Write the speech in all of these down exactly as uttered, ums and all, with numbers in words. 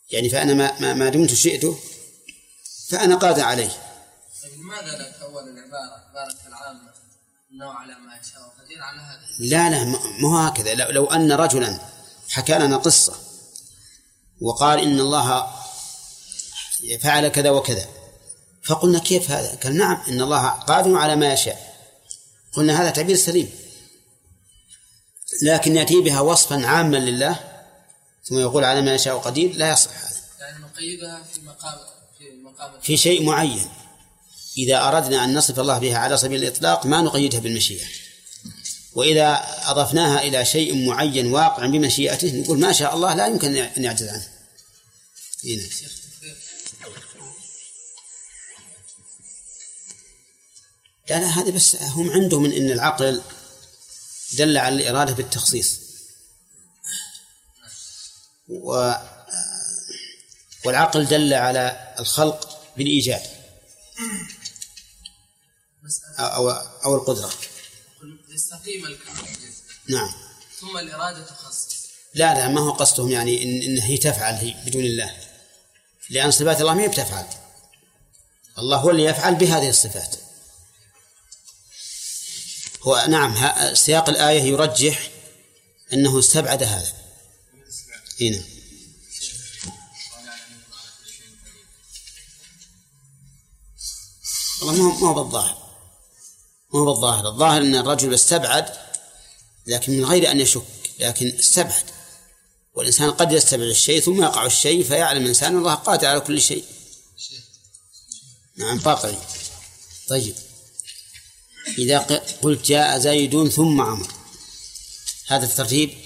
يعني فأنا ما, ما, ما دمت شئته فأنا قادر عليه. لماذا لا تأول العبارة عبارة العامة إنه على ما يشاء قدير على هذا؟ لا لا مو هكذا. لو, لو أن رجلا حكى لنا قصة وقال إن الله فعل كذا وكذا فقلنا كيف هذا؟ قال نعم إن الله قادر على ما يشاء، قلنا هذا تعبير سليم. لكن يأتي بها وصفا عاما لله ثم يقول على ما يشاء قدير لا يصح هذا. يعني نقيدها في مقام في مقام في شيء معين. إذا أردنا أن نصف الله بها على سبيل الإطلاق ما نقيدها بالمشيئة، وإذا أضفناها إلى شيء معين واقع بمشيئته نقول ما شاء الله لا يمكن أن يعجز عنه. هنا. لا لا هذا بس هم عندهم من إن العقل دل على الإرادة بالتخصيص و والعقل دل على الخلق بالإيجاد أو أو القدرة. يستقيم الكون. نعم. ثم الإرادة تخصص. لا لا ما هو قصدهم يعني إن إن هي تفعل هي بدون الله، لأن صفات الله ما هي بتفعل، الله هو اللي يفعل بهذه الصفات. هو نعم سياق الآية يرجح أنه استبعد هذا. هنا والله ما هو بالظاهر ما هو بالظاهر الظاهر أن الرجل استبعد لكن من غير أن يشك، لكن استبعد. والإنسان قد يستبعد الشيء ثم يقع الشيء فيعلم الإنسان الله قادر على كل شيء. نعم واقعي. طيب إذا قلت جاء زيد ثم عمر هذا الترتيب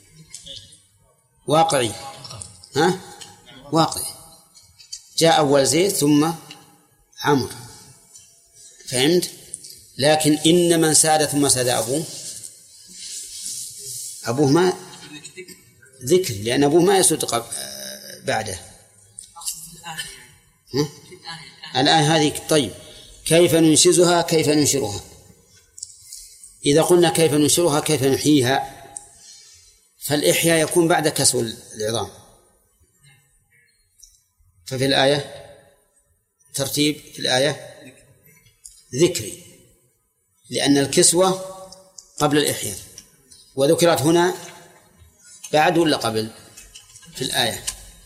واقعي. ها واقعي. جاء أول زيد ثم عمر فهمت؟ لكن إن من ساد ثم ساد أبوه أبوه ما ذكر لأن أبوه ما يسود بعده. الآن هذه طيب كيف ننشزها كيف ننشرها؟ إذا قلنا كيف ننشرها كيف نحييها فالإحياء يكون بعد كسو العظام، ففي الآية ترتيب في الآية ذكري لأن الكسوة قبل الإحياء وذكرت هنا بعد ولا قبل في الآية؟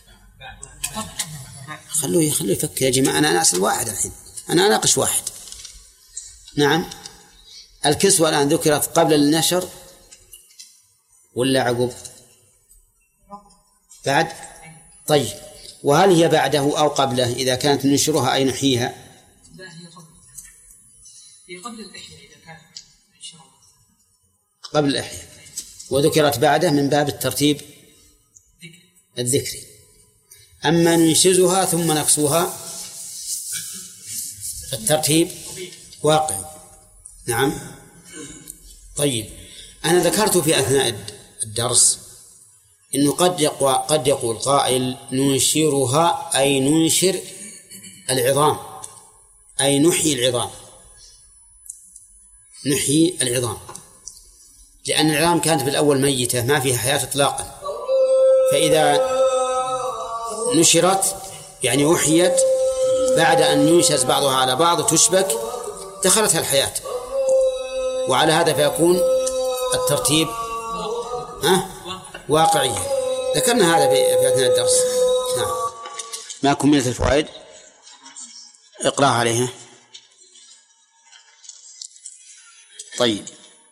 خلوه خلوه يفكر يا جماعة أنا أنا أصل واحد الحين أنا أناقش واحد. نعم الكسوة الآن ذكرت قبل النشر ولا عقب؟ بعد. طيب وهل هي بعده أو قبله إذا كانت ننشرها أي نحييها؟ لا هي قبل هي قبل الإحياء إذا كانت ننشرها قبل الإحياء وذكرت بعده من باب الترتيب الذكري. أما ننشزها ثم نكسوها فالترتيب واقع. نعم. طيب أنا ذكرت في أثناء الدرس إنه قد يقوى قد يقول قائل ننشرها أي ننشر العظام أي نحيي العظام نحيي العظام لأن العظام كانت بالأول ميتة ما فيها حياة إطلاقا، فإذا نشرت يعني أحيت بعد أن ينشز بعضها على بعض وتشبك دخلتها الحياة، وعلى هذا فيكون الترتيب ها واقعيا. ذكرنا هذا في أثناء الدرس. نعم ما كملت الفوائد اقرأ عليها. طيب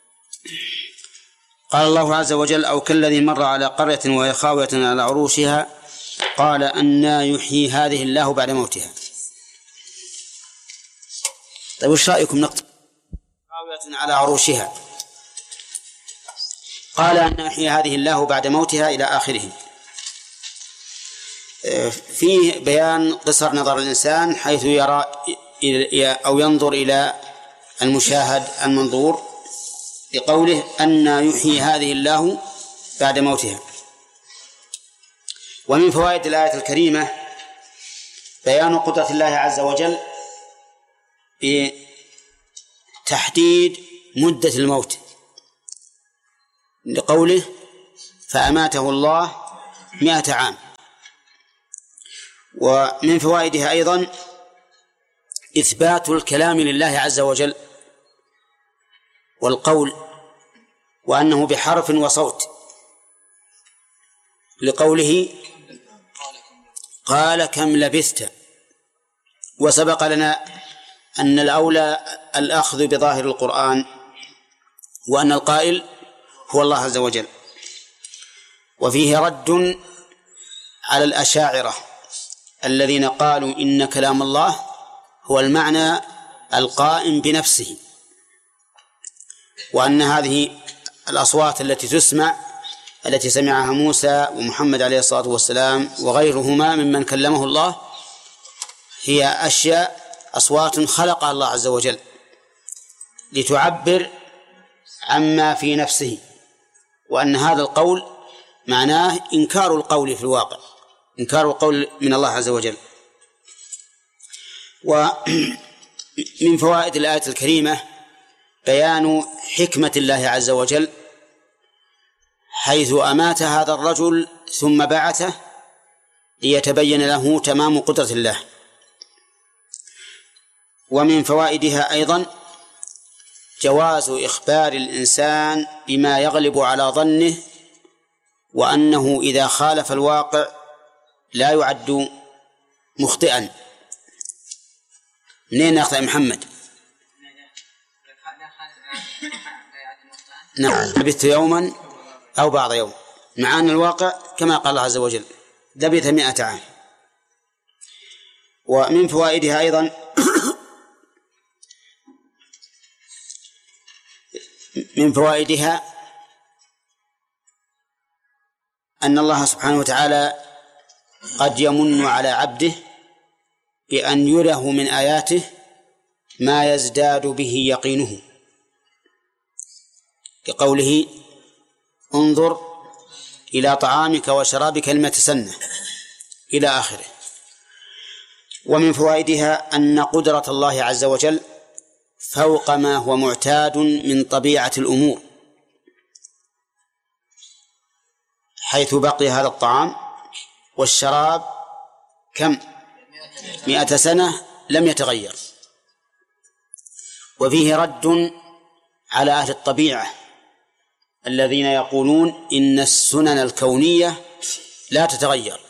قال الله عز وجل أو كالذي مر على قرية وهي خاوية على عروشها قال أنى يحيي هذه الله بعد موتها. طيب وش رأيكم نقطة خاوية على عروشها قال أن يحيي هذه الله بعد موتها إلى آخره. فيه بيان قصر نظر الإنسان حيث يرى أو ينظر إلى المشاهد المنظور لقوله أن يحيي هذه الله بعد موتها. ومن فوائد الآية الكريمة بيان قدرة الله عز وجل بتحديد مدة الموت لقوله فأماته الله مئة عام ومن فوائدها أيضا إثبات الكلام لله عز وجل والقول، وأنه بحرف وصوت، لقوله قال كم لبثت. وسبق لنا أن الأولى الأخذ بظاهر القرآن، وأن القائل هو الله عز وجل. وفيه رد على الأشاعرة الذين قالوا إن كلام الله هو المعنى القائم بنفسه، وأن هذه الأصوات التي تسمع التي سمعها موسى ومحمد عليه الصلاة والسلام وغيرهما ممن كلمه الله هي أشياء أصوات خلقها الله عز وجل لتعبر عما في نفسه، وأن هذا القول معناه إنكار القول في الواقع، إنكار القول من الله عز وجل. ومن فوائد الآية الكريمة بيان حكمة الله عز وجل، حيث أمات هذا الرجل ثم بعثه ليتبين له تمام قدرة الله. ومن فوائدها أيضا جواز إخبار الإنسان بما يغلب على ظنه، وأنه إذا خالف الواقع لا يعد مخطئا. منين نأخذ محمد؟ نعم، لبثت يوما أو بعض يوم، مع أن الواقع كما قال الله عز وجل لبث مئة عام. ومن فوائدها أيضا من فوائدها أن الله سبحانه وتعالى قد يمن على عبده بأن يره من آياته ما يزداد به يقينه، كقوله انظر إلى طعامك وشرابك لم تسنه إلى آخره. ومن فوائدها أن قدرة الله عز وجل فوق ما هو معتاد من طبيعة الأمور، حيث بقي هذا الطعام والشراب كم مئة سنة لم يتغير. وفيه رد على أهل الطبيعة الذين يقولون إن السنن الكونية لا تتغير.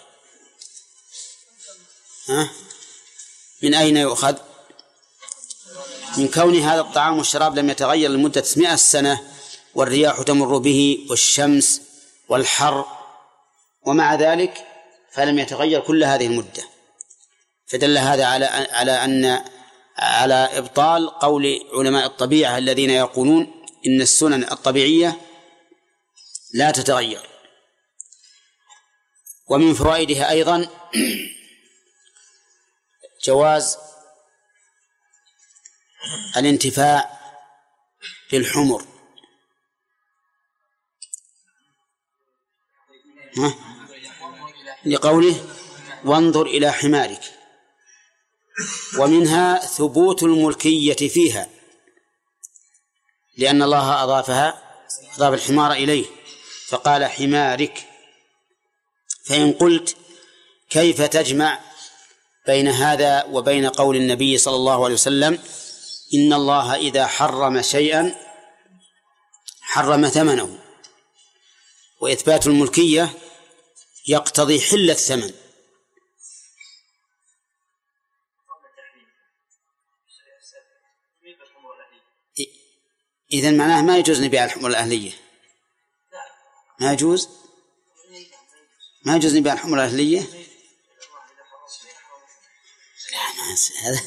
ها؟ من أين يؤخذ؟ من كون هذا الطعام والشراب لم يتغير لمدة مئة سنة، والرياح تمر به والشمس والحر، ومع ذلك فلم يتغير كل هذه المدة. فدل هذا على على أن على إبطال قول علماء الطبيعة الذين يقولون إن السنن الطبيعية لا تتغير. ومن فوائدها أيضا جواز الانتفاع بالحمر، لقوله وانظر إلى حمارك. ومنها ثبوت الملكية فيها، لأن الله أضافها أضاف الحمار إليه فقال حمارك. فإن قلت كيف تجمع بين هذا وبين قول النبي صلى الله عليه وسلم إن الله إذا حرم شيئا حرم ثمنه، وإثبات الملكية يقتضي حل الثمن. إذن معناه ما يجوز نبيع الحمر الأهلية، ما يجوز ما يجوز نبيع الحمر الأهلية. لا ما هذا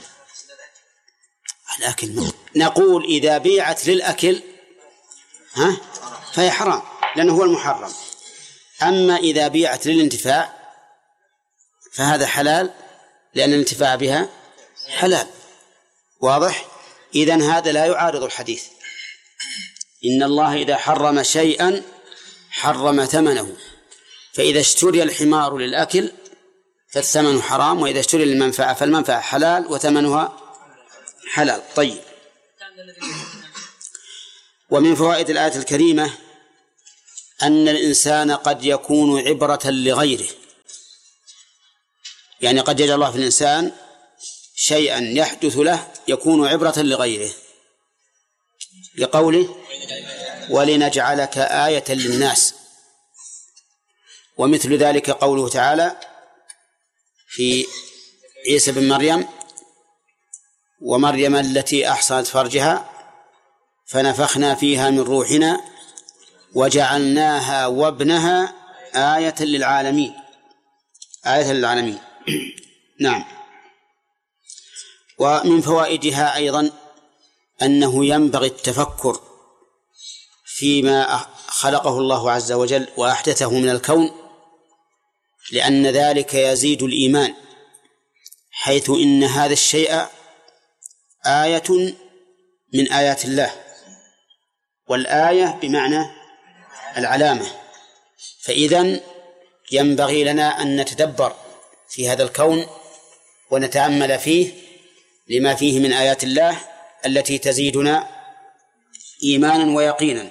الأكل. نقول إذا بيعت للأكل ها فهي حرام لأنه هو المحرم، أما إذا بيعت للانتفاع فهذا حلال لأن الانتفاع بها حلال. واضح؟ إذن هذا لا يعارض الحديث إن الله إذا حرم شيئا حرم ثمنه، فإذا اشتري الحمار للأكل فالثمن حرام، وإذا اشتري للمنفعة فالمنفعة حلال وثمنها حلال. طيب. ومن فوائد الآية الكريمة أن الإنسان قد يكون عبرة لغيره، يعني قد يجعل الله في الإنسان شيئا يحدث له يكون عبرة لغيره، لقوله ولنجعلك آية للناس. ومثل ذلك قوله تعالى في عيسى بن مريم ومريم التي أحصنت فرجها فنفخنا فيها من روحنا وجعلناها وابنها آية للعالمين، آية للعالمين. نعم. ومن فوائدها أيضا أنه ينبغي التفكر فيما خلقه الله عز وجل وأحدثه من الكون، لأن ذلك يزيد الإيمان، حيث إن هذا الشيء آية من آيات الله، والآية بمعنى العلامة. فإذن ينبغي لنا أن نتدبر في هذا الكون ونتأمل فيه لما فيه من آيات الله التي تزيدنا إيمانا ويقينا.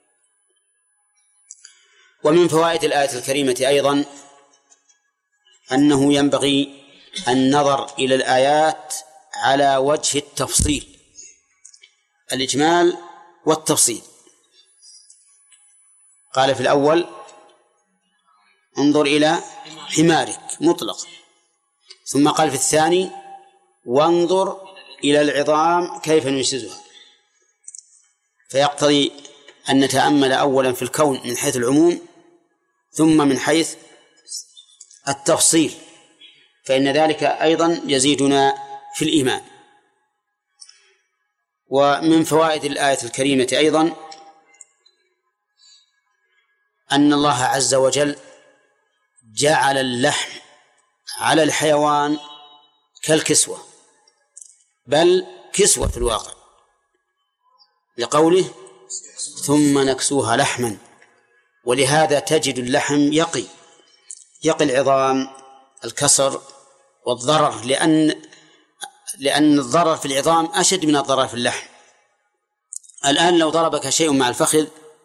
ومن فوائد الآية الكريمة أيضا أنه ينبغي النظر إلى الآيات على وجه التفصيل، الإجمال والتفصيل. قال في الأول انظر إلى حمارك مطلق، ثم قال في الثاني وانظر إلى العظام كيف ننشزها، فيقتضي أن نتأمل أولا في الكون من حيث العموم ثم من حيث التفصيل، فإن ذلك أيضا يزيدنا في الإيمان. ومن فوائد الآية الكريمة أيضا أن الله عز وجل جعل اللحم على الحيوان كالكسوة، بل كسوة في الواقع، لقوله ثم نكسوها لحما. ولهذا تجد اللحم يقي يقي العظام الكسر والضرر، لأن لأن الضرر في العظام أشد من الضرر في اللحم. الآن لو ضربك شيء مع الفخذ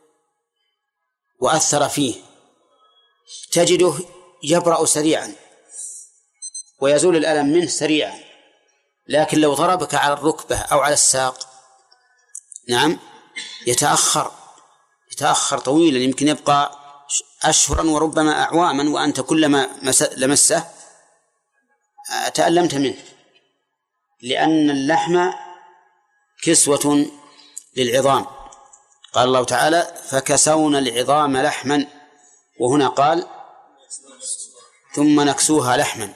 وأثر فيه تجده يبرأ سريعا ويزول الألم منه سريعا، لكن لو ضربك على الركبة أو على الساق نعم يتأخر يتأخر طويلا، يمكن يبقى أشهرا وربما أعواما وأنت كلما لمسه تألمت منه، لأن اللحم كسوة للعظام. قال الله تعالى فكسونا العظام لحما، وهنا قال ثم نكسوها لحما.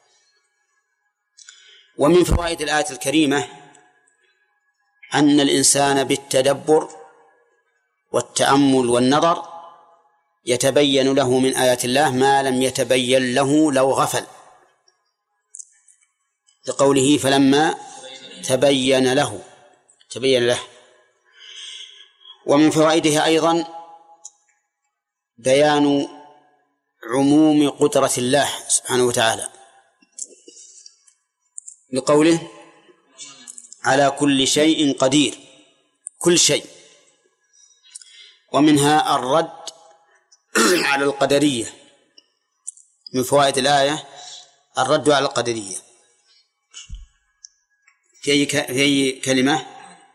ومن فوائد الآية الكريمة أن الإنسان بالتدبر والتأمل والنظر يتبين له من آيات الله ما لم يتبين له لو غفل، لقوله فلما تبين له تبين له. ومن فوائدها أيضا بيان عموم قدرة الله سبحانه وتعالى، لقوله على كل شيء قدير، كل شيء. ومنها الرد على القدرية، من فوائد الآية الرد على القدرية. في أي, ك... في أي كلمة؟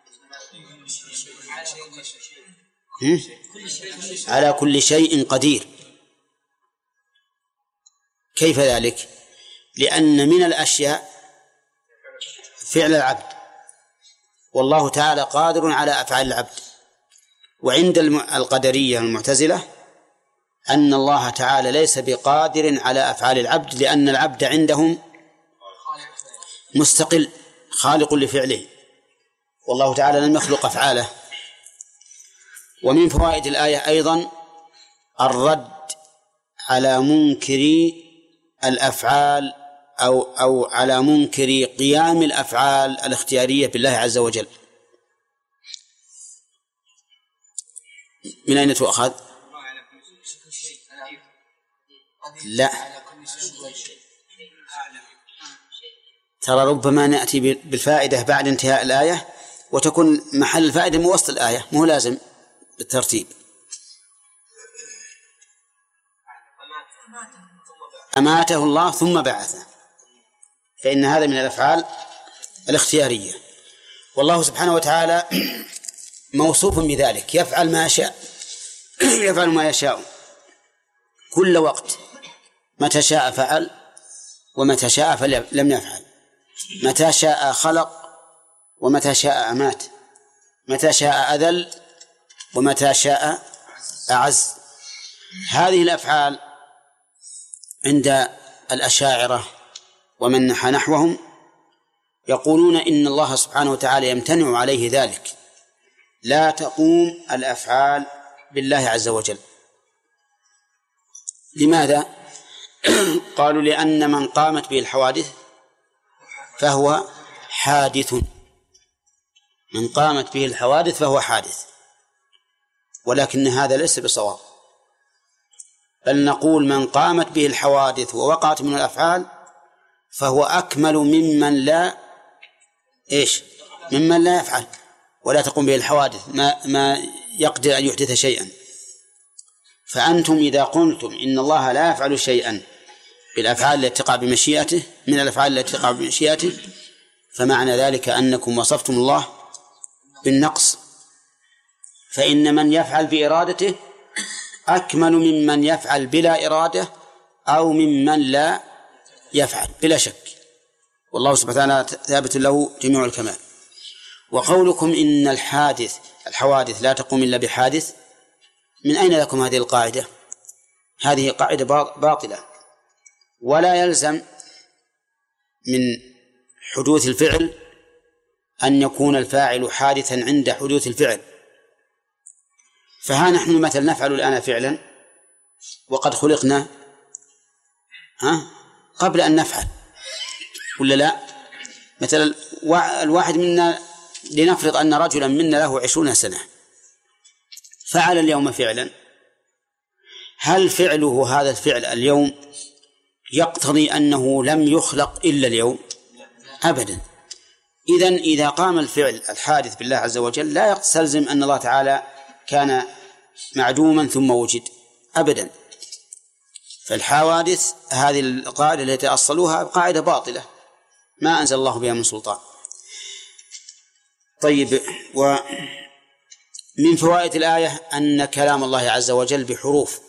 هم؟ على كل شيء قدير. كيف ذلك؟ لأن من الأشياء فعل العبد، والله تعالى قادر على أفعال العبد. وعند القدرية المعتزلة أن الله تعالى ليس بقادر على أفعال العبد، لأن العبد عندهم مستقل خالق لفعله، والله تعالى لم يخلق أفعاله. ومن فوائد الآية أيضا الرد على منكري الأفعال أو أو على منكري قيام الأفعال الاختيارية بالله عز وجل. من أين تؤخذ؟ لا، ترى ربما نأتي بالفائدة بعد انتهاء الآية وتكون محل الفائدة من وسط الآية، مو لازم بالترتيب. أماته الله ثم بعثه، فإن هذا من الأفعال الاختيارية. والله سبحانه وتعالى موصوف بذلك، يفعل ما يشاء يفعل ما يشاء كل وقت، متى شاء فعل ومتى شاء فلم يفعل، متى شاء خلق ومتى شاء أمات، متى شاء أذل ومتى شاء أعز. هذه الأفعال عند الأشاعرة ومن نحى نحوهم يقولون إن الله سبحانه وتعالى يمتنع عليه ذلك، لا تقوم الأفعال بالله عز وجل. لماذا؟ قالوا لأن من قامت به الحوادث فهو حادث، من قامت به الحوادث فهو حادث، ولكن هذا ليس بصواب، بل نقول من قامت به الحوادث ووقعت من الأفعال فهو أكمل ممن لا إيش ممن لا يفعل ولا تقوم به الحوادث، ما, ما يقدر أن يحدث شيئا. فأنتم إذا قلتم إن الله لا يفعل شيئا بالأفعال التي تقع بمشيئته من الأفعال التي تقع بمشيئته، فمعنى ذلك أنكم وصفتم الله بالنقص، فإن من يفعل بإرادته أكمل ممن يفعل بلا إرادة أو ممن لا يفعل بلا شك، والله سبحانه وتعالى ثابت له جميع الكمال. وقولكم إن الحادث الحوادث لا تقوم إلا بحادث، من أين لكم هذه القاعدة؟ هذه قاعدة باطلة، ولا يلزم من حدوث الفعل أن يكون الفاعل حادثا عند حدوث الفعل. فها نحن مثلا نفعل الآن فعلا وقد خلقنا ها قبل أن نفعل ولا لا؟ مثلا الواحد منا لنفرض أن رجلا منا له عشرون سنة فعل اليوم فعلا، هل فعله هذا الفعل اليوم يقتضي أنه لم يخلق إلا اليوم؟ أبدا. إذن إذا قام الفعل الحادث بالله عز وجل لا يستلزم أن الله تعالى كان معدوما ثم وجد أبدا. فالحوادث هذه القاعدة التي أصلوها قاعدة باطلة ما أنزل الله بها من سلطان. طيب، ومن فوائد الآية أن كلام الله عز وجل بحروف.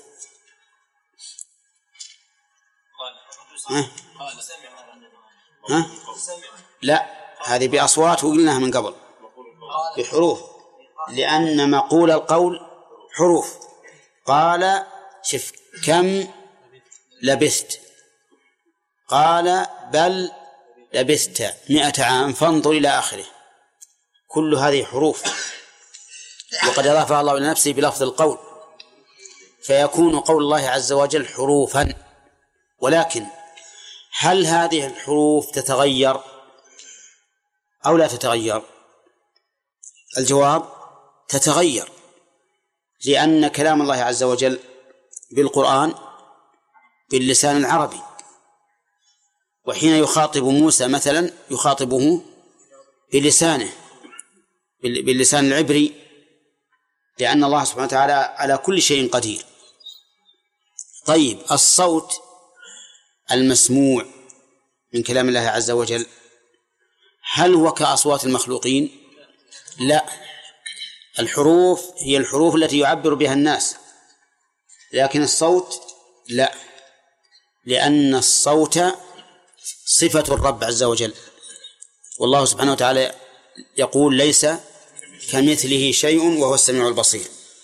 ها؟ ها؟ لا، هذه بأصوات وقلناها من قبل بحروف، لأن مقول القول حروف. قال شف كم لبثت، قال بل لبثت مئة عام فانظر إلى آخره، كل هذه حروف، وقد أضافها الله إلى نفسه بلفظ القول، فيكون قول الله عز وجل حروفا. ولكن هل هذه الحروف تتغير أو لا تتغير؟ الجواب تتغير، لأن كلام الله عز وجل بالقرآن باللسان العربي، وحين يخاطب موسى مثلا يخاطبه بلسانه باللسان العبري، لأن الله سبحانه وتعالى على كل شيء قدير. طيب، الصوت المسموع من كلام الله عز وجل هل هو كأصوات المخلوقين؟ لا، الحروف هي الحروف التي يعبر بها الناس، لكن الصوت لا، لأن الصوت صفة الرب عز وجل، والله سبحانه وتعالى يقول ليس كمثله شيء وهو السميع البصير.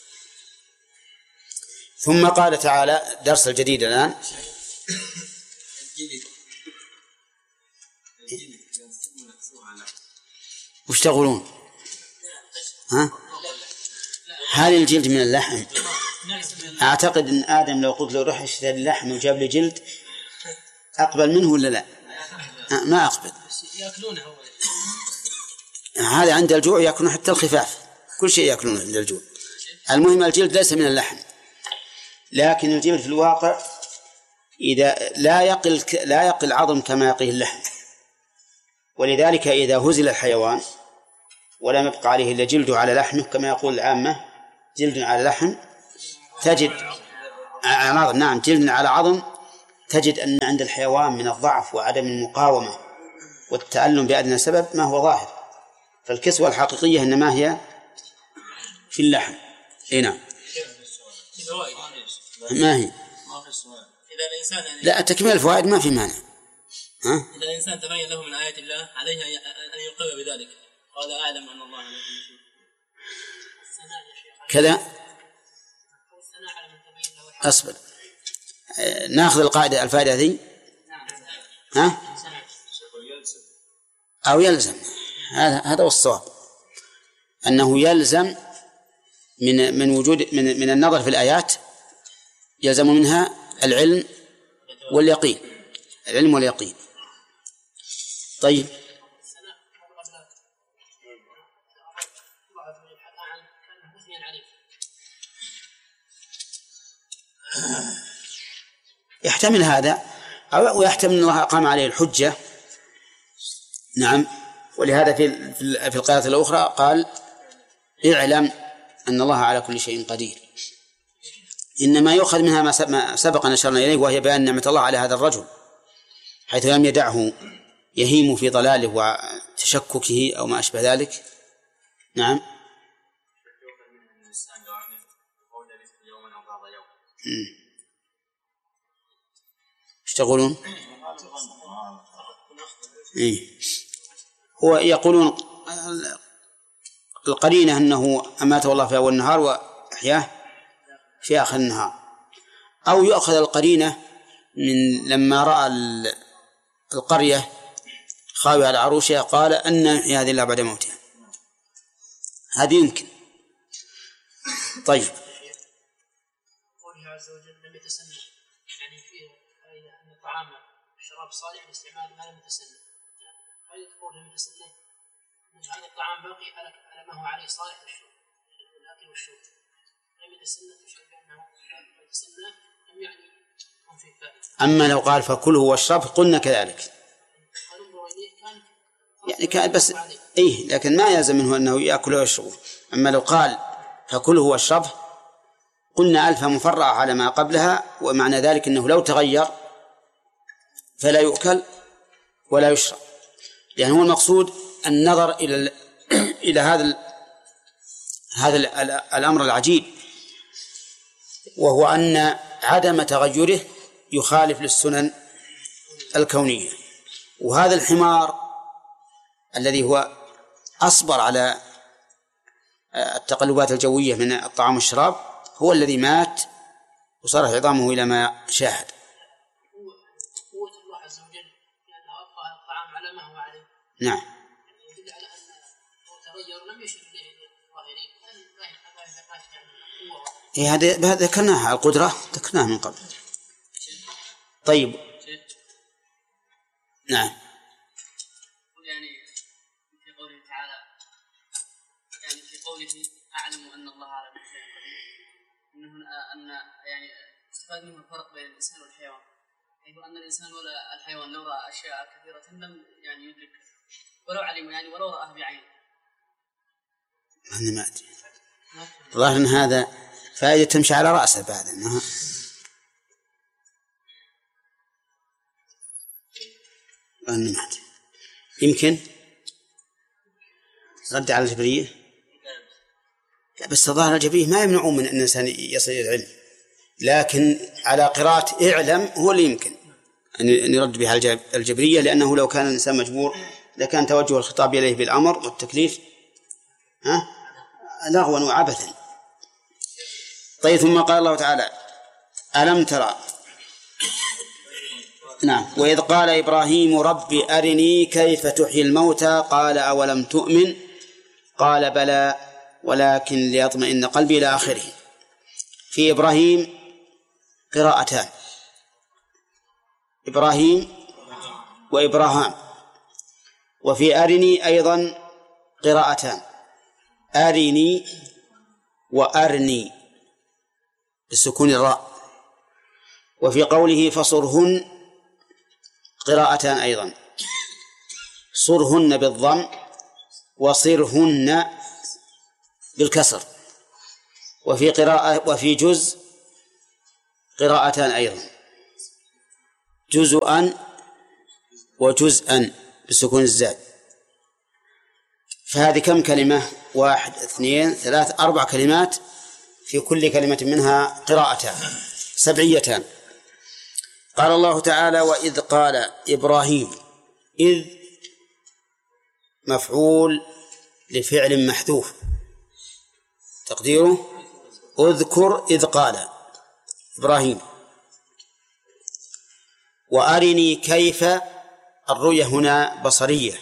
ثم قال تعالى درس الجديد الآن. وش تقولون؟ ها؟ هل الجلد من اللحم؟ أعتقد أن آدم لو قلت له روح اشتري اللحم وجاب لي جلد أقبل منه ولا لا؟ ما أقبل. هذا عند الجوع يأكلون حتى الخفاف، كل شيء يأكلونه عند الجوع. المهم الجلد ليس من اللحم، لكن الجلد في الواقع إذا لا يقل لا يقل عظم كما يقيه اللحم، ولذلك إذا هزل الحيوان ولم يبقى عليه إلا جلده على لحمه كما يقول العامة جلد على لحم، تجد نعم جلد على عظم، تجد أن عند الحيوان من الضعف وعدم المقاومة والتألم بأدنى سبب ما هو ظاهر، فالكسوة الحقيقية إنما هي في اللحم. إيه نعم. ما هي؟ لا، تكمل الفوائد ما في مانع. ها؟ إذا الإنسان تبين له من آيات الله عليه أن يقر بذلك، قال أعلم أن الله على كل شيء. كذا. أصبر، ناخذ القاعدة الفائدة ذي. ها؟ أو يلزم، هذا هذا هو الصواب، أنه يلزم من من وجود من من النظر في الآيات، يلزم منها العلم واليقين، العلم واليقين. طيب. يحتمل هذا أو يحتمل أن الله أقام عليه الحجة. نعم. ولهذا في في القراءة الأخرى قال اعلم أن الله على كل شيء قدير. إنما يؤخذ منها ما سبق أن أشرنا إليه، وهي بيان نعمة الله على هذا الرجل، حيث لم يدعه يهيم في ضلاله وتشككه أو ما أشبه ذلك. نعم. ايش تقولون؟ إيه؟ هو يقولون القرينة أنه أماته الله في أول النهار وأحياه في آخر النهار، أو يؤخذ القرينة من لما رأى القرية خاوية على عروشها قال أن يحيي هذه الله بعد موتها، هذه يمكن. طيب. قوله عز وجل لم يتسنى، يعني فيه أن الطعام الشراب صالح لاستعمال ما لم يتسنى، هذه تقول لم يتسنى هذا الطعام باقي على ما هو عليه صالح للشرب، الأكل والشرب. لم يتسنى تشعر بأنه يتسنى لم يعني هم في فائدة. أما لو قال فكله واشرب قلنا كذلك، يعني كان بس إيه، لكن ما يلزم منه أنه يأكل ويشرب. أما لو قال فكله واشرب قلنا ألف مفرعة على ما قبلها، ومعنى ذلك أنه لو تغير فلا يؤكل ولا يشرب، يعني هو المقصود النظر إلى إلى هذا هذا الأمر العجيب، وهو أن عدم تغيره يخالف للسنن الكونية. وهذا الحمار الذي هو أصبر على التقلبات الجوية من الطعام والشراب هو الذي مات وصارت عظامه إلى ما شاهد. قوة الله عز وجل لأنه أبقى الطعام على ما هو عليه. نعم. يدل على أنه تغير لم يشر إليه الظاهرين. إيه هذا هذا ذكرناها القدرة ذكرناها من قبل. طيب. نعم. يعني في قوله تعالى يعني في قوله أعلم أن الله على كل شيء قدير، إنه أن يعني استفاد منه الفرق بين الإنسان والحيوان، حيث أن الإنسان ولا الحيوان لو رأى أشياء كثيرة لم يعني يدرك ولو علم يعني ولو رآه بعينه. أنا ما أدري والله أن هذا فائدة تمشي على رأسه بعد أنها أنا ما أدري. يمكن رد على الجبرية، لا بس ظاهر الجبرية ما يمنعون من أن الإنسان يصل إلى العلم، لكن على قراءة اعلم هو اللي يمكن أن يرد بها الجبرية، لأنه لو كان الإنسان مجبور لكان توجه الخطاب إليه بالأمر والتكليف ها لغوا وعبثا. طيب. ثم قال الله تعالى ألم ترى. نعم. وإذ قال إبراهيم رب أرني كيف تحيي الموتى قال أولم تؤمن قال بلى ولكن ليطمئن قلبي إلى آخره. في إبراهيم قراءتان، إبراهيم وإبراهام. وفي أرني أيضا قراءتان، أرني وأرني بسكون الراء. وفي قوله فصرهن قراءتان أيضا، صرهن بالضم وصرهن بالكسر. وفي قراءة وفي جزء قراءتان أيضا، جزءا وجزءا بسكون الزاي. فهذه كم كلمة؟ واحد اثنين ثلاث أربع كلمات، في كل كلمة منها قراءتان سبعيتان. قال الله تعالى: وإذ قال إبراهيم. إذ مفعول لفعل محذوف، تقديره اذكر إذ قال إبراهيم. وأرني كيف، الرؤية هنا بصرية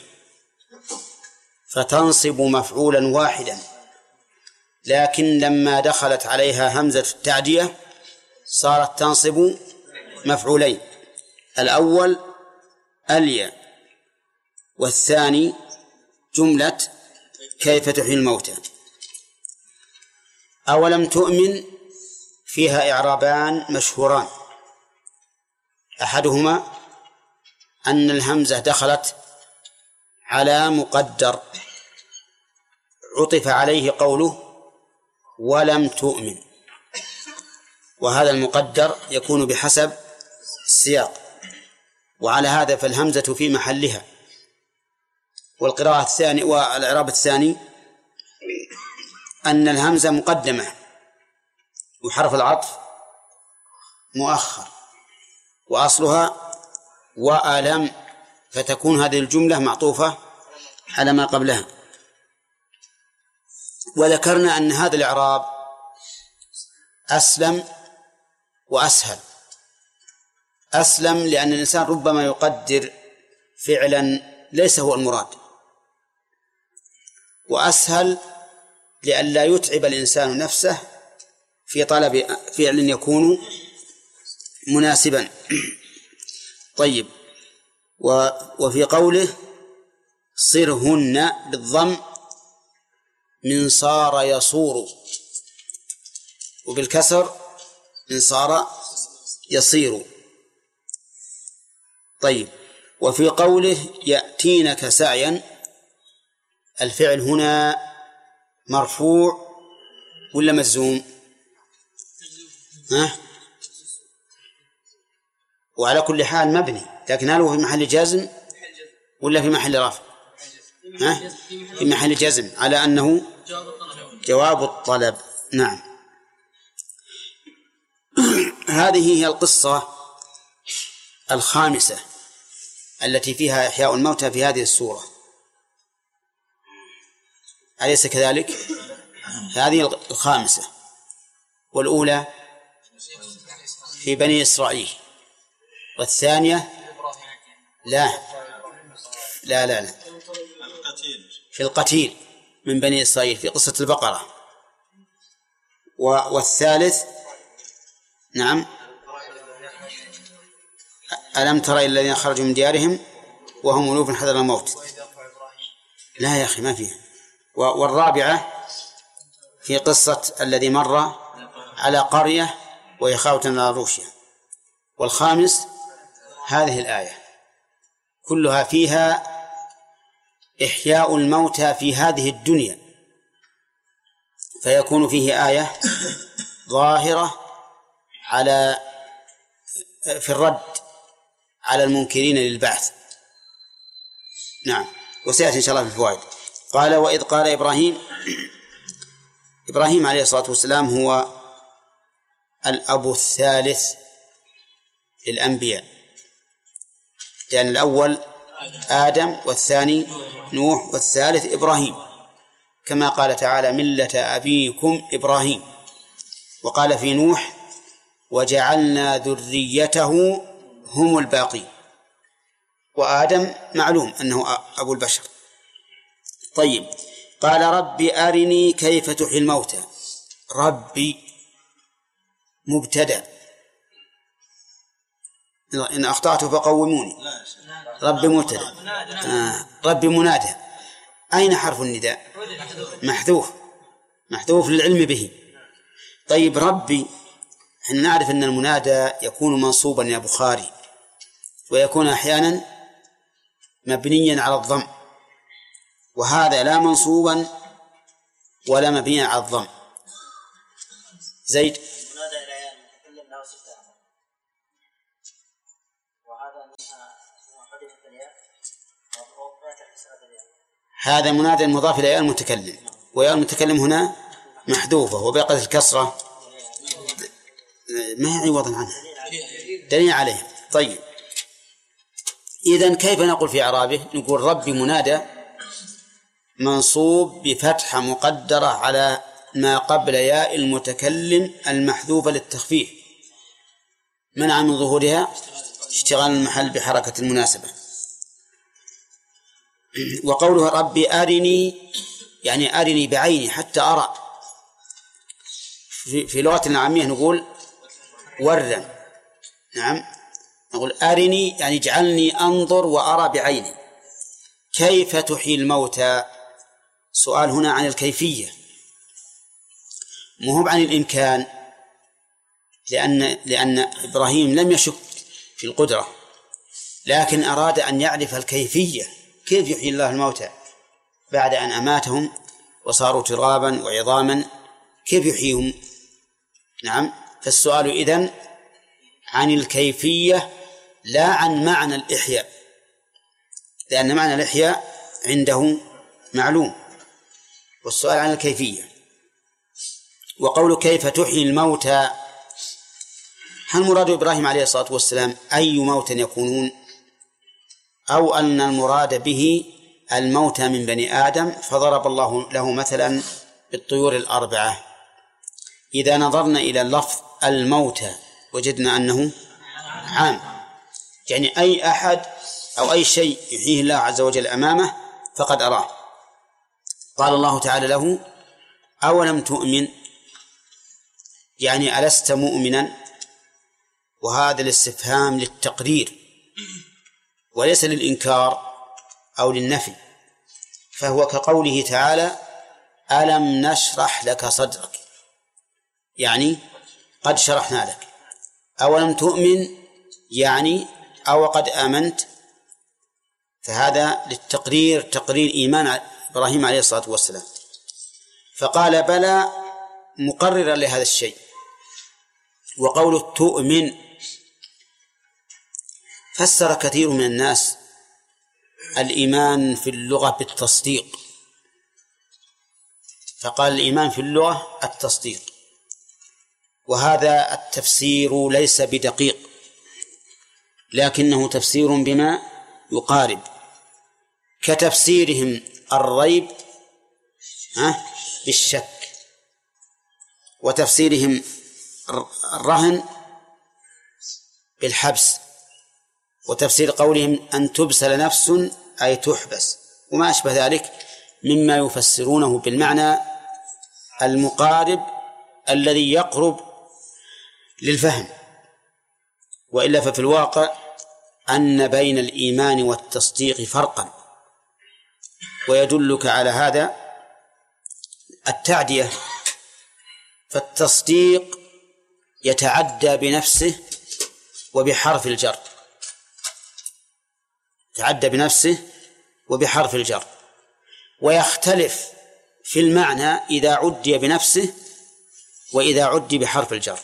فتنصب مفعولا واحدا، لكن لما دخلت عليها همزة التعدية صارت تنصب مفعولين، الأول أليا، والثاني جملة كيف تحيي الموتى. أولم تؤمن فيها إعرابان مشهوران، أحدهما أن الهمزة دخلت على مقدر عطف عليه قوله ولم تؤمن، وهذا المقدر يكون بحسب السياق، وعلى هذا فالهمزة في محلها. والقراءة الثانية والإعراب الثاني أن الهمزة مقدمة وحرف العطف مؤخر، وأصلها وألم، فتكون هذه الجملة معطوفة على ما قبلها. وذكرنا أن هذا الإعراب أسلم وأسهل. أسلم لأن الإنسان ربما يقدر فعلا ليس هو المراد، وأسهل لئلا يتعب الإنسان نفسه في طلب فعل يكون مناسبا. طيب، وفي قوله صرهن بالضم من صار يصور، وبالكسر من صار يصير. طيب، وفي قوله يأتينك سعيا، الفعل هنا مرفوع ولا مجزوم؟ ها؟ وعلى كل حال مبني، لكن هل هو في محل جزم ولا في محل رفع؟ ها؟ في محل جزم، على أنه جواب الطلب. نعم. هذه هي القصة الخامسة التي فيها إحياء الموتى في هذه السورة، أليس كذلك؟ هذه الخامسة، والأولى في بني إسرائيل، والثانية لا لا لا, لا. في القتيل من بني إسرائيل في قصة البقرة، والثالث نعم ألم تر إلى الذين خرجوا من ديارهم وهم ألوف حذر الموت. لا يا أخي ما فيها. والرابعة في قصة الذي مر على قرية وهي خاوية على عروشها. والخامس هذه الآية كلها فيها إحياء الموتى في هذه الدنيا، فيكون فيه آية ظاهرة على في الرد على المنكرين للبعث. نعم، وسيأتي إن شاء الله في الفوائد. قال وإذ قال إبراهيم. إبراهيم عليه الصلاة والسلام هو الأب الثالث للأنبياء، لأن الأول آدم والثاني نوح والثالث إبراهيم، كما قال تعالى ملة أبيكم إبراهيم. وقال في نوح وجعلنا ذريته هم الباقي. وآدم معلوم أنه أبو البشر. طيب، قال رب أرني كيف تحيي الموتى. ربي مبتدأ، إن أخطأت فقوموني. ربي مبتدأ، آه. ربي منادى. أين حرف النداء؟ محذوف، محذوف للعلم به. طيب، ربي إحنا نعرف أن المنادى يكون منصوبا يا بخاري، ويكون أحيانا مبنيا على الضم، وهذا لا منصوبا ولا مبنيا على الضم. زيد هذا منادى مضاف إلى ياء المتكلم، وياء المتكلم هنا محذوفة، وبقت الكسرة ما هي عوضا عنها دليل عليه. طيب إذن كيف نقول في إعرابه؟ نقول ربي منادى منصوب بفتحة مقدرة على ما قبل ياء المتكلم المحذوفة للتخفيف منع من ظهورها اشتغال المحل بحركة المناسبة. وقوله ربي أرني يعني أرني بعيني حتى أرى. في لغة العامية نقول ورا، نعم نقول أرني يعني اجعلني أنظر وأرى بعيني. كيف تحيي الموتى؟ سؤال هنا عن الكيفية، مو عن الإمكان، لأن لأن إبراهيم لم يشك في القدرة، لكن أراد أن يعرف الكيفية، كيف يحيي الله الموتى بعد أن أماتهم وصاروا ترابا وعظاما، كيف يحييهم؟ نعم، فالسؤال إذن عن الكيفية لا عن معنى الإحياء، لأن معنى الإحياء عنده معلوم، والسؤال عن الكيفية. وقول كيف تحيي الموتى، هل مراد إبراهيم عليه الصلاة والسلام أي موت يكونون، أو أن المراد به الموتى من بني آدم فضرب الله له مثلا بالطيور الأربعة؟ إذا نظرنا إلى اللفظ الموتى وجدنا أنه عام، يعني أي أحد أو أي شيء يحييه الله عز وجل أمامه فقد أراه. قال الله تعالى له أولم تؤمن، يعني ألست مؤمنا، وهذا الاستفهام للتقرير وليس للإنكار أو للنفي، فهو كقوله تعالى ألم نشرح لك صدرك، يعني قد شرحنا لك. أولم تؤمن يعني أو قد آمنت، فهذا للتقرير، تقرير إيمان إبراهيم عليه الصلاة والسلام. فقال بلى مقررا لهذا الشيء. وقوله تؤمن فسر كثير من الناس الإيمان في اللغة بالتصديق، فقال الإيمان في اللغة التصديق، وهذا التفسير ليس بدقيق، لكنه تفسير بما يقارب، كتفسيرهم الريب بالشك، وتفسيرهم الرهن بالحبس، وتفسير قولهم أن تبسل نفس أي تحبس، وما أشبه ذلك مما يفسرونه بالمعنى المقارب الذي يقرب للفهم. وإلا ففي الواقع أن بين الإيمان والتصديق فرقا، ويدلك على هذا التعدية. فالتصديق يتعدى بنفسه وبحرف الجر، يتعدى بنفسه وبحرف الجر، ويختلف في المعنى إذا عدي بنفسه وإذا عدي بحرف الجر.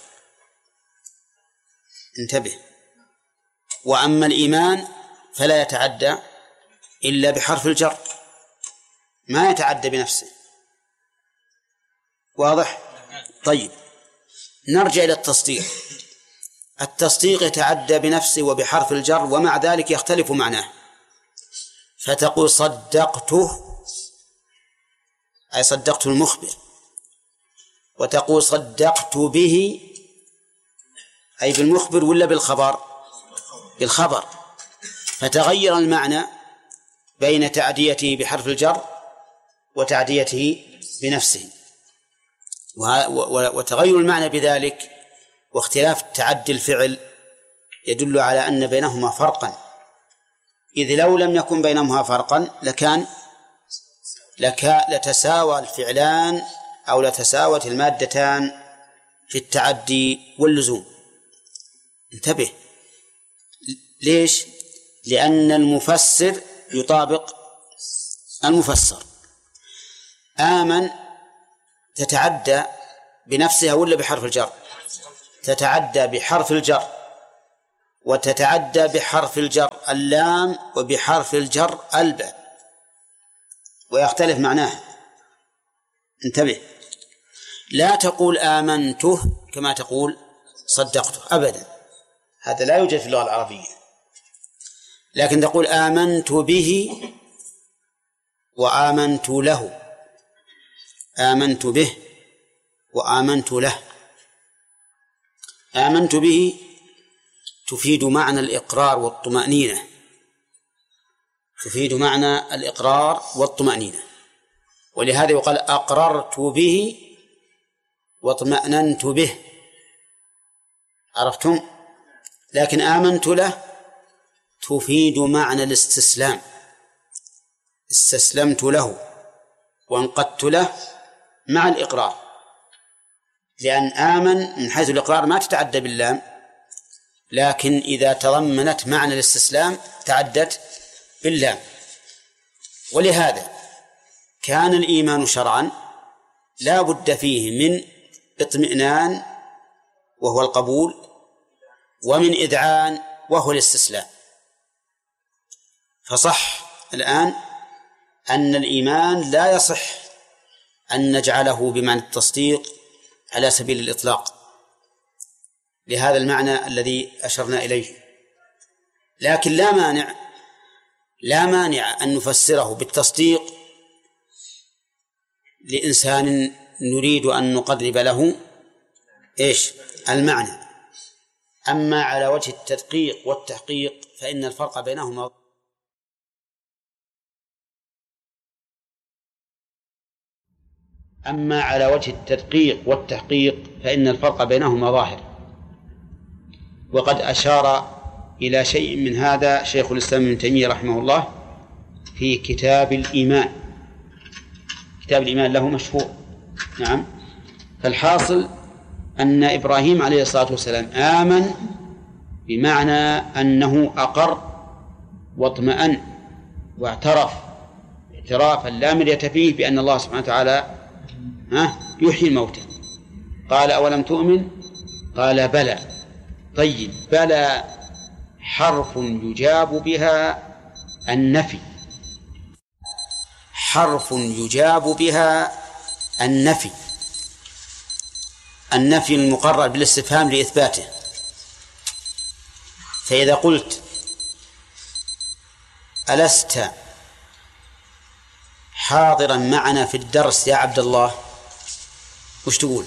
انتبه. وأما الإيمان فلا يتعدى إلا بحرف الجر، ما يتعدى بنفسه. واضح؟ طيب نرجع إلى التصديق. التصديق يتعدى بنفسه وبحرف الجر، ومع ذلك يختلف معناه، فتقول صدقته أي صدقت المخبر، وتقول صدقت به أي بالمخبر ولا بالخبر؟ بالخبر. فتغير المعنى بين تعديته بحرف الجر وتعديته بنفسه، وتغير المعنى بذلك واختلاف تعدي الفعل يدل على أن بينهما فرقا، إذ لو لم يكن بينهما فرقا لكان لك لتساوى الفعلان أو لتساوت المادتان في التعدي واللزوم. انتبه. ليش؟ لأن المفسر يطابق المفسر. آمن تتعدى بنفسها ولا بحرف الجر؟ تتعدى بحرف الجر، وتتعدى بحرف الجر اللام وبحرف الجر الباء ويختلف معناه. انتبه، لا تقول آمنته كما تقول صدقته أبدا، هذا لا يوجد في اللغة العربية، لكن تقول آمنت به وآمنت له، آمنت به وآمنت له. آمنت به تفيد معنى الإقرار والطمأنينة، تفيد معنى الإقرار والطمأنينة، ولهذا يقال أقررت به واطمأننت به، عرفتم؟ لكن آمنت له تفيد معنى الاستسلام، استسلمت له وانقدت له مع الإقرار، لأن آمن من حيث الإقرار ما تتعدى باللام، لكن إذا تضمنت معنى الاستسلام تعدت باللام. ولهذا كان الإيمان شرعا لا بد فيه من اطمئنان وهو القبول، ومن إذعان وهو الاستسلام. فصح الآن أن الإيمان لا يصح أن نجعله بمعنى التصديق على سبيل الإطلاق لهذا المعنى الذي أشرنا إليه، لكن لا مانع لا مانع أن نفسره بالتصديق لإنسان نريد أن نقرب له إيش المعنى. أما على وجه التدقيق والتحقيق فإن الفرق بينهما أما على وجه التدقيق والتحقيق فإن الفرق بينهما ظاهر، وقد أشار إلى شيء من هذا شيخ الإسلام ابن تيمية رحمه الله في كتاب الإيمان. كتاب الإيمان له مشهور. نعم. فالحاصل أن إبراهيم عليه الصلاة والسلام آمن بمعنى أنه أقر واطمأن واعترف اعترافا لا مرية فيه بأن الله سبحانه وتعالى يحيي الموتى. قال أولم تؤمن؟ قال بلى. طيب، بلى حرف يجاب بها النفي، حرف يجاب بها النفي، النفي المقرر بالاستفهام لإثباته. فإذا قلت ألست حاضرا معنا في الدرس يا عبد الله، وش تقول؟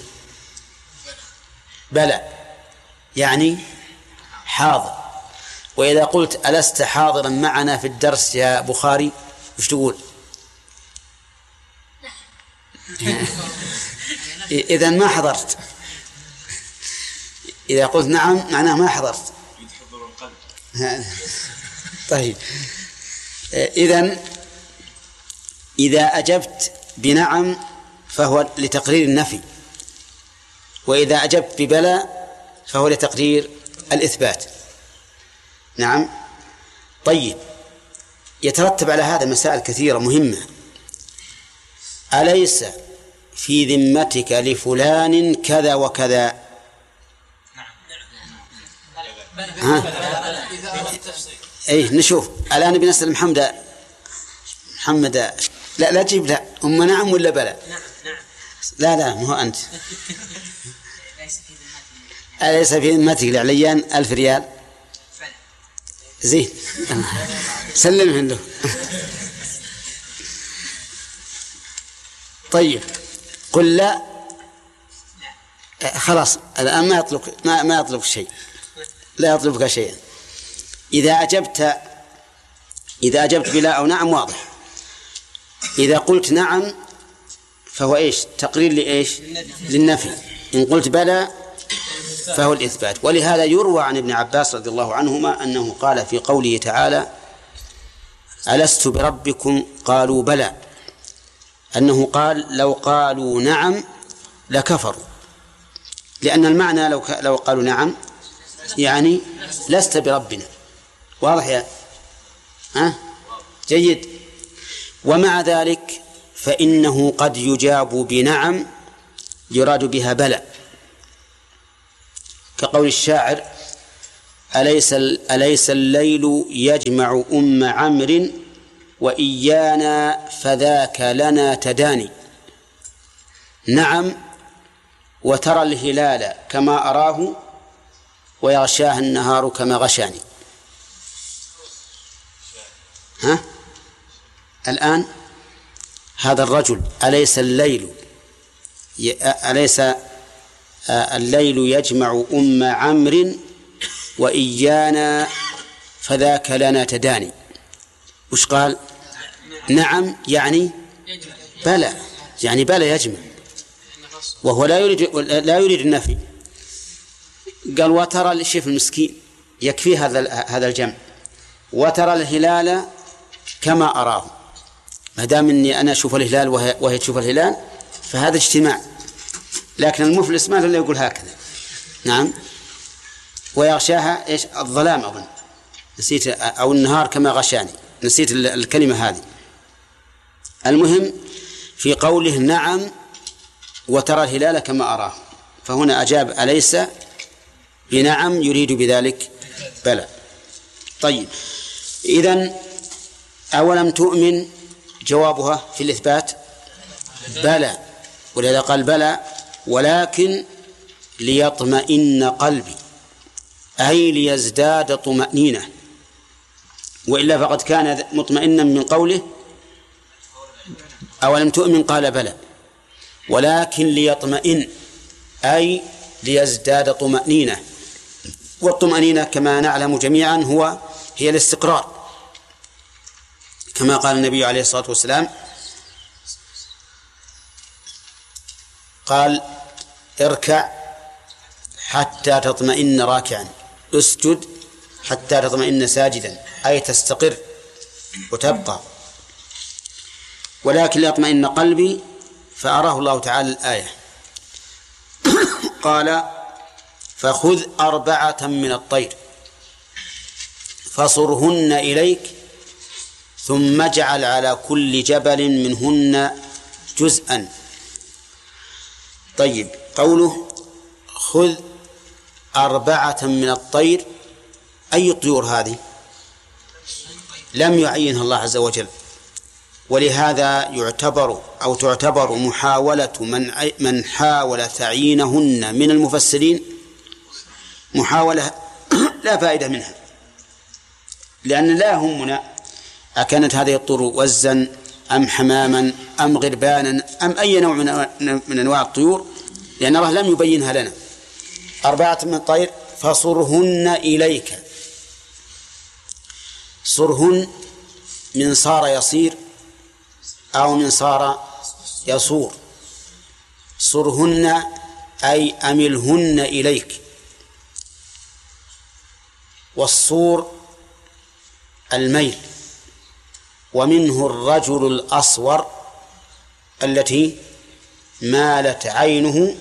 بلى، يعني حاضر. وإذا قلت ألست حاضرا معنا في الدرس يا بخاري، وش تقول؟ إذن ما حضرت. إذا قلت نعم معناه ما حضرت. طيب، إذن إذا أجبت بنعم فهو لتقرير النفي، وإذا أجبت ببلى فهو لتقرير الإثبات. نعم. طيب، يترتب على هذا مسائل كثيرة مهمة. أليس في ذمتك لفلان كذا وكذا؟ ها؟ أيه نشوف الآن بنسأل محمد محمد لا لا تجيب لا أم نعم ولا بلى؟ لا لا مو أنت. أليس في ذمتك لعليان ألف ريال؟ زين سلمهن له. طيب، قل لا خلاص الآن ما يطلب ما ما يطلب شيء، لا يطلبك شيئا. إذا أجبت إذا أجبت بلا أو نعم واضح. إذا قلت نعم فهو إيش؟ تقرير لإيش؟ للنفي. إن قلت بلى فهو الإثبات. ولهذا يروى عن ابن عباس رضي الله عنهما أنه قال في قوله تعالى ألست بربكم قالوا بلى، أنه قال لو قالوا نعم لكفروا، لأن المعنى لو لو قالوا نعم يعني لست بربنا. واضح يا ها؟ جيد. ومع ذلك فإنه قد يجاب بنعم يراد بها بلى، كقول الشاعر أليس, أليس الليل يجمع أم عمرو وإيانا فذاك لنا تداني. نعم، وترى الهلال كما أراه ويغشاه النهار كما غشاني. ها؟ الآن هذا الرجل أليس الليل أليس الليل يجمع أم عمرو وإيانا فذاك لنا تداني. وش قال؟ نعم يعني بلى، يعني بلى يجمع، وهو لا يريد لا يريد النفي. قال وترى الشيف المسكين يكفي هذا هذا الجمع، وترى الهلال كما أراه، ما دام اني انا اشوف الهلال وهي, وهي تشوف الهلال فهذا اجتماع. لكن المفلس ما لا يقول هكذا. نعم، ويغشاها ايش؟ الظلام اظن، نسيت، او النهار كما غشاني، نسيت الكلمه هذه. المهم في قوله نعم وترى الهلال كما أراه، فهنا أجاب أليس بنعم يريد بذلك بلى. طيب، إذن أولم تؤمن جوابها في الإثبات بلى، ولذا قال بلى ولكن ليطمئن قلبي، أي ليزداد طمأنينة، وإلا فقد كان مطمئنا من قوله أولم تؤمن قال بلى، ولكن ليطمئن أي ليزداد طمأنينة. والطمأنينة كما نعلم جميعا هو هي الاستقرار، كما قال النبي عليه الصلاة والسلام قال اركع حتى تطمئن راكعا، اسجد حتى تطمئن ساجدا، أي تستقر وتبقى. ولكن ليطمئن قلبي، فأراه الله تعالى الآية قال فخذ أربعة من الطير فصرهن إليك ثم اجعل على كل جبل منهن جزءا. طيب، قوله خذ أربعة من الطير، أي الطيور هذه؟ لم يعينها الله عز وجل، ولهذا يعتبر أو تعتبر محاولة من من حاول تعيينهن من المفسرين محاولة لا فائدة منها، لأن لا يهمنا أكانت هذه الطيور وزا أم حماما أم غربانا أم أي نوع من أنواع الطيور، لأن الله لم يبينها لنا. أربعة من الطير فصرهن إليك، صرهن من صار يصير أو من صار يصور، صرهن أي أملهن إليك. والصور الميل، ومنه الرجل الأصور التي مالت عينه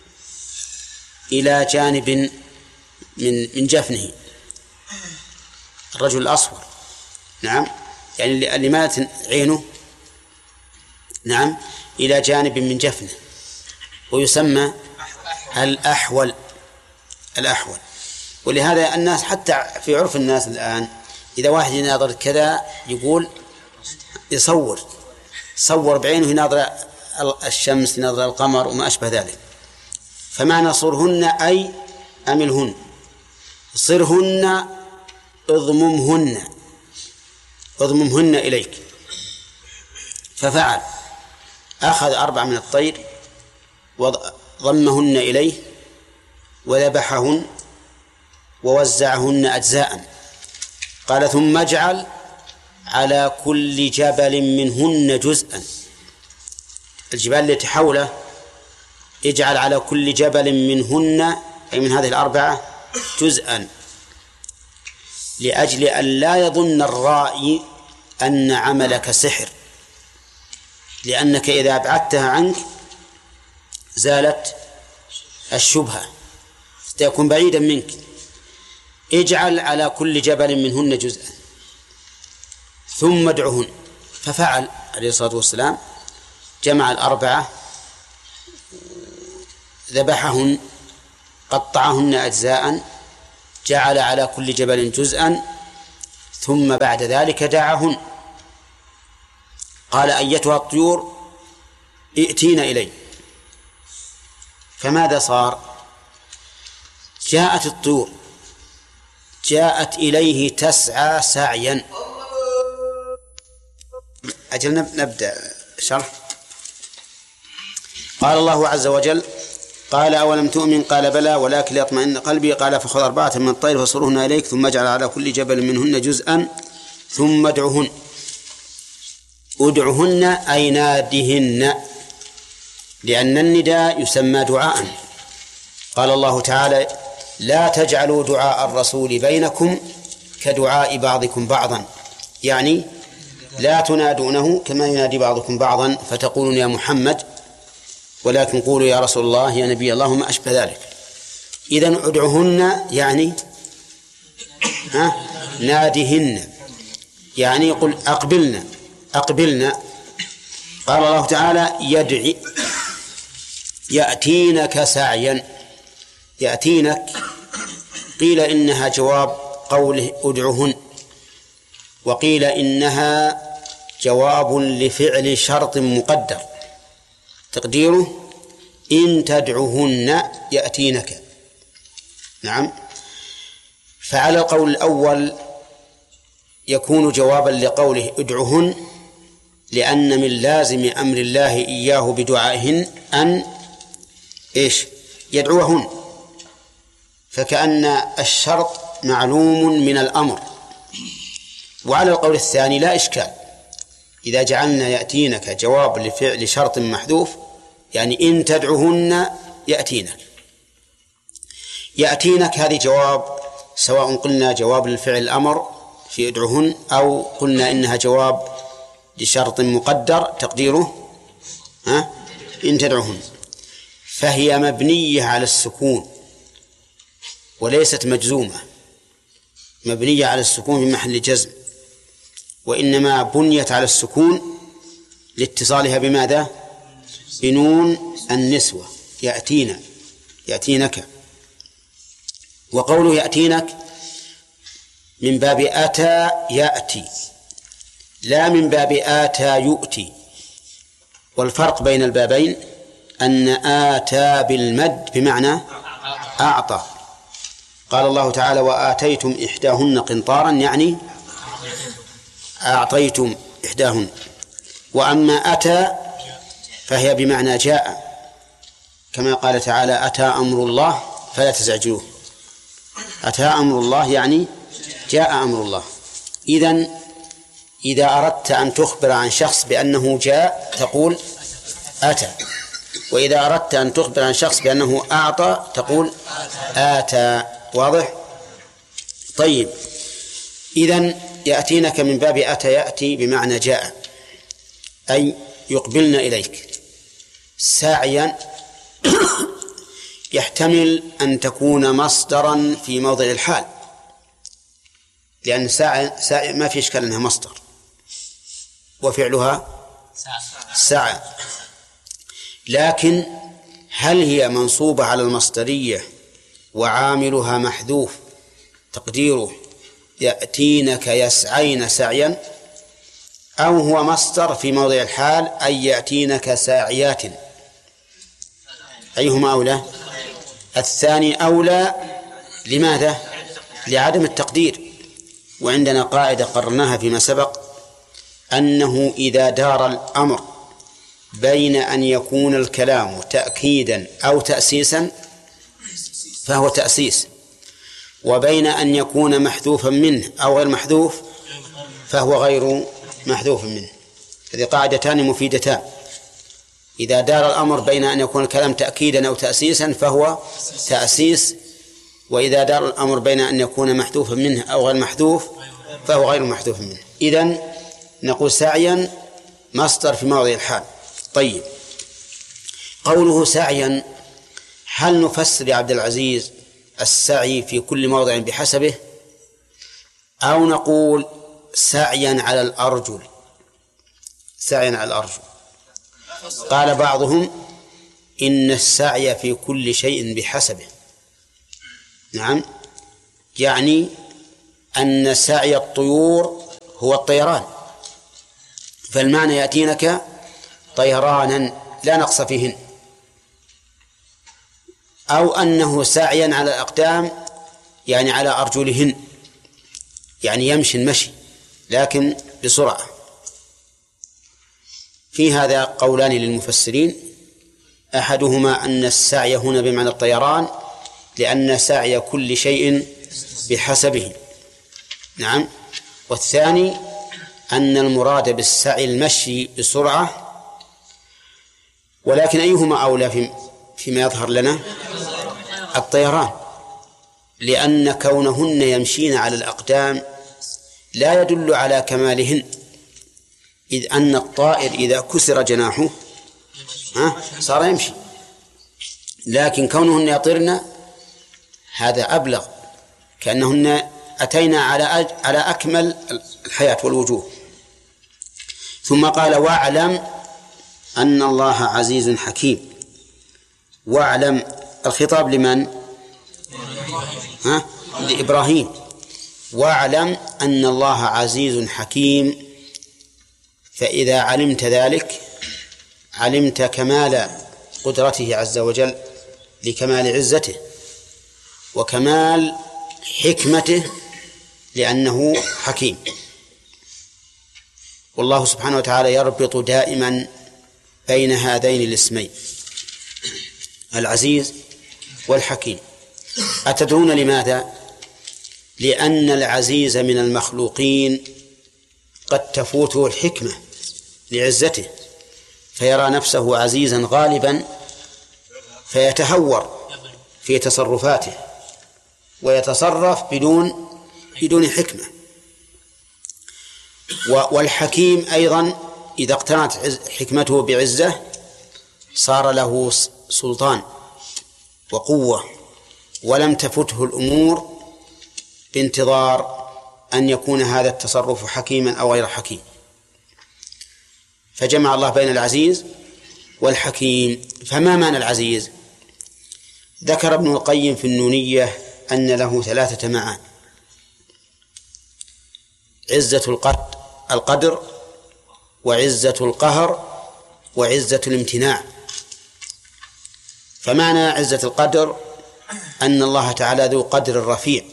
إلى جانب من من جفنه، الرجل الأصور. نعم، يعني اللي مالت عينه نعم إلى جانب من جفنه، ويسمى الأحول الأحول. ولهذا الناس حتى في عرف الناس الآن إذا واحد يناظر كذا يقول يصور صور بعينه، يناظر الشمس، يناظر القمر وما أشبه ذلك. فمعنى صرهن أي أملهن، صرهن اضممهن اضممهن إليك. ففعل، أخذ أربع من الطير وضمهن إليه وذبحهن ووزعهن أجزاء. قال ثم اجعل على كل جبل منهن جزءا، الجبال التي حوله اجعل على كل جبل منهن أي من هذه الأربعة جزءا، لأجل أن لا يظن الرائي أن عملك سحر، لأنك إذا أبعدتها عنك زالت الشبهة، ستكون بعيدا منك. اجعل على كل جبل منهن جزءا ثم ادعهن. ففعل عليه الصلاة والسلام، جمع الأربعة، ذبحهن، قطعهن أجزاء، جعل على كل جبل جزءا ثم بعد ذلك دعاهن. قال أيتها الطيور ائتينا إلي. فماذا صار؟ جاءت الطيور جاءت إليه تسعى سعيا. أجل نبدأ شرح. قال الله عز وجل: قال أولم تؤمن؟ قال بلى ولكن ليطمئن قلبي. قال فخذ أربعة من الطير فصرهن إليك ثم اجعل على كل جبل منهن جزءا ثم ادعهن. ادعهن أي نادهن، لأن النداء يسمى دعاء. قال الله تعالى: لا تجعلوا دعاء الرسول بينكم كدعاء بعضكم بعضا، يعني لا تنادونه كما ينادي بعضكم بعضا فتقولون يا محمد، ولكن قولوا يا رسول الله يا نبي الله ما أشبه ذلك. إذن ادعهن يعني ها نادهن، يعني قل أقبلنا أقبلنا. قال الله تعالى: يدعي يأتينك سعيا. يأتينك قيل إنها جواب قوله ادعهن، وقيل إنها جواب لفعل شرط مقدر تقديره إن تدعهن يأتينك. نعم. فعلى القول الأول يكون جوابا لقوله ادعهن، لأن من لازم أمر الله إياه بدعائهن أن إيش يدعوهن، فكأن الشرط معلوم من الأمر. وعلى القول الثاني لا إشكال، إذا جعلنا يأتينك جواب لفعل شرط محذوف، يعني إن تدعوهن يأتينك. يأتينك هذه جواب، سواء قلنا جواب للفعل الأمر في ادعوهن أو قلنا إنها جواب لشرط مقدر تقديره ها إن تدعوهن، فهي مبنية على السكون وليست مجزومة. مبنية على السكون في محل جزم، وإنما بنيت على السكون لاتصالها بماذا؟ بنون النسوة. يأتينا يأتينك. وقوله يأتينك من باب أتى يأتي، لا من باب آتى يؤتي. والفرق بين البابين أن آتى بالمد بمعنى أعطى. قال الله تعالى: وآتيتم إحداهن قنطارا، يعني أعطيتم إحداهن. وأما أتى فهي بمعنى جاء، كما قال تعالى: أتى أمر الله فلا تزعجوه. أتى أمر الله يعني جاء أمر الله. إذن إذا أردت أن تخبر عن شخص بأنه جاء تقول أتى، وإذا أردت أن تخبر عن شخص بأنه أعطى تقول آتى. واضح؟ طيب، إذن يأتينك من باب أتى يأتي بمعنى جاء، أي يقبلن إليك. ساعيا يحتمل أن تكون مصدرا في موضع الحال، لأن ساعة, ساعة ما في إشكال أنها مصدر وفعلها ساعة، لكن هل هي منصوبة على المصدرية وعاملها محذوف تقديره يأتينك يسعين سعيا، أو هو مصدر في موضع الحال أي يأتينك ساعيات؟ أيهما أولى؟ الثاني أولى. لماذا؟ لعدم التقدير. وعندنا قاعدة قررناها فيما سبق، أنه إذا دار الأمر بين أن يكون الكلام تأكيدا أو تأسيسا فهو تأسيس، وبين أن يكون محذوفا منه أو غير محذوف فهو غير محذوف منه. هذه قاعدتان مفيدتان. إذا دار الأمر بين أن يكون الكلام تأكيدا أو تأسيسا فهو تأسيس، وإذا دار الأمر بين أن يكون محذوفا منه أو غير محذوف فهو غير محذوف منه. إذن نقول سعيا مصدر في موضع الحال. طيب، قوله سعيا، هل نفسر يا عبد العزيز السعي في كل موضع بحسبه، أو نقول سعيا على الأرجل؟ سعيا على الأرجل. قال بعضهم إن السعي في كل شيء بحسبه. نعم، يعني أن سعي الطيور هو الطيران، فالمعنى يأتينك طيرانا لا نقص فيهن، أو أنه سعيا على الأقدام يعني على أرجلهن، يعني يمشي المشي لكن بسرعة. في هذا قولان للمفسرين، أحدهما أن السعي هنا بمعنى الطيران لأن سعي كل شيء بحسبه، نعم. والثاني أن المراد بالسعي المشي بسرعة، ولكن أيهما أولى فيما يظهر لنا؟ الطيران، لأن كونهن يمشين على الأقدام لا يدل على كمالهن، إذ أن الطائر إذا كسر جناحه صار يمشي، لكن كونهن يطرن هذا أبلغ، كأنهن أتينا على على أكمل الحياة والوجوه. ثم قال واعلم أن الله عزيز حكيم. واعلم الخطاب لمن؟ ها؟ لإبراهيم. واعلم أن الله عزيز حكيم، فإذا علمت ذلك علمت كمال قدرته عز وجل لكمال عزته وكمال حكمته لأنه حكيم. والله سبحانه وتعالى يربط دائما بين هذين الاسمين العزيز والحكيم. أتدرون لماذا؟ لأن العزيز من المخلوقين قد تفوته الحكمة لعزته، فيرى نفسه عزيزا غالبا فيتهور في تصرفاته ويتصرف بدون بدون حكمة. والحكيم أيضا إذا اقترنت حكمته بعزة صار له سلطان وقوة، ولم تفته الأمور بانتظار أن يكون هذا التصرف حكيما أو غير حكيم. فجمع الله بين العزيز والحكيم. فما معنى العزيز؟ ذكر ابن القيم في النونية أن له ثلاثة معاني: عزة القدر، وعزة القهر، وعزة الامتناع. فمعنى عزة القدر أن الله تعالى ذو قدر رفيع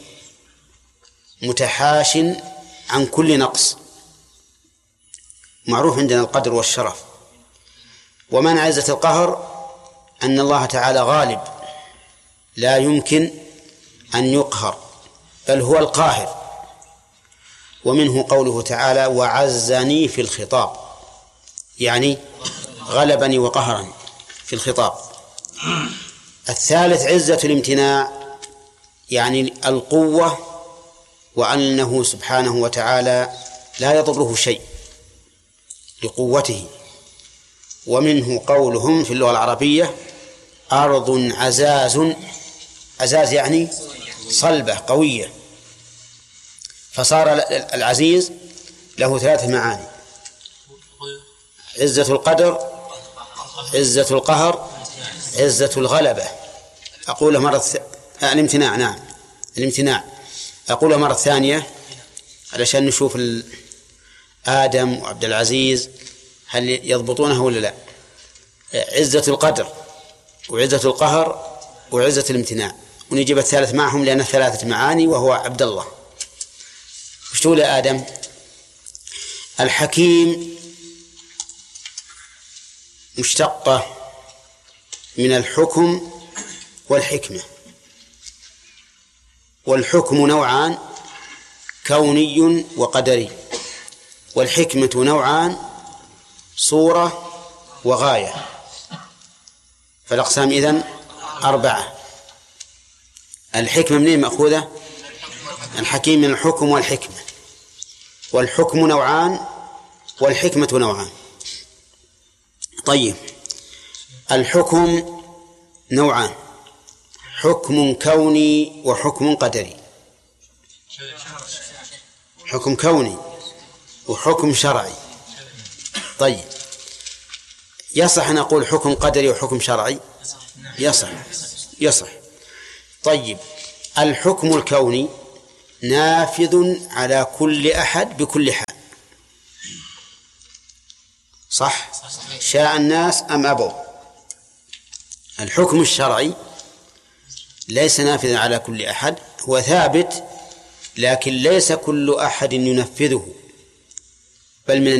متحاش عن كل نقص، معروف عندنا القدر والشرف. ومعنى عزة القهر أن الله تعالى غالب لا يمكن أن يقهر، بل هو القاهر. ومنه قوله تعالى وعزني في الخطاب، يعني غلبني وقهرني في الخطاب. الثالث عزة الامتناع، يعني القوة، وأنه سبحانه وتعالى لا يضره شيء لقوته. ومنه قولهم في اللغة العربية أرض عزاز، عزاز يعني صلبة قوية. فصار العزيز له ثلاث معاني: عزة القدر، عزة القهر، عزة الغلبة. أقولها مرة ث... آه الامتناع، نعم الامتناع. أقولها مرة ثانية علشان نشوف ال... آدم وعبد العزيز هل يضبطونه ولا لا. عزة القدر وعزة القهر وعزة الامتناع، ونجيب الثالث معهم لأنه ثلاثة معاني وهو عبد الله. وش تقول يا آدم؟ الحكيم مشتقة من الحكم والحكمة، والحكم نوعان: كوني وقدري، والحكمة نوعان: صورة وغاية. فالأقسام إذن أربعة. الحكمة منين مأخوذة؟ الحكيم من الحكم والحكمة، والحكم نوعان والحكمة نوعان. طيب، الحكم نوعان: حكم كوني وحكم قدري. حكم كوني وحكم شرعي. طيب، يصح أن أقول حكم قدري وحكم شرعي؟ يصح يصح. طيب، الحكم الكوني نافذ على كل أحد بكل حال، صح؟ شاء الناس أم أبوا. الحكم الشرعي ليس نافذا على كل أحد، هو ثابت، لكن ليس كل أحد ينفذه، بل من